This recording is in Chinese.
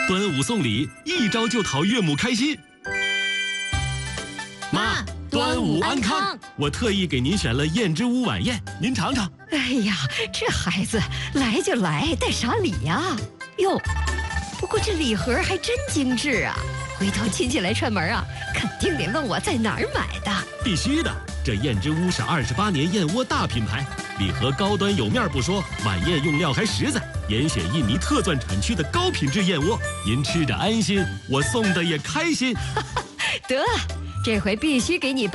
端午送礼，一招就讨岳母开心。妈，端午安康！我特意给您选了燕之屋晚宴，您尝尝。 哎呀，这孩子来就来，带啥礼呀？哟，不过这礼盒还真精致啊！回头亲戚来串门啊，肯定得问我在哪儿买的。 必须的，这燕之屋是28年燕窝大品牌，礼盒高端有面不说，晚宴用料还实在，严选印尼特钻产区的高品质燕窝，您吃着安心，我送的也开心。 得，这回必须给你